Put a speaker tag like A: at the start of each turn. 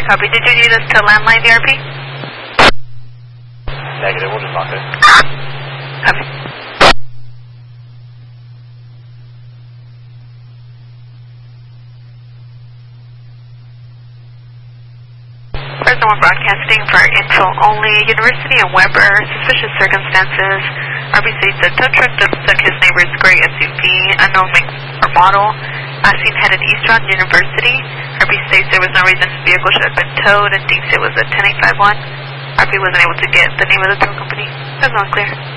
A: Copy. Did you need us to landline the RP?
B: Negative, we'll just lock it.
A: Copy. President One broadcasting for info only. University and Weber, suspicious circumstances. RB states that tow truck just stuck his neighbor's gray SUV, unknown make or model. Seen headed eastbound University. RB states there was no reason his vehicle should have been towed and thinks it was a 10851. RB wasn't able to get the name of the tow company. That's not clear.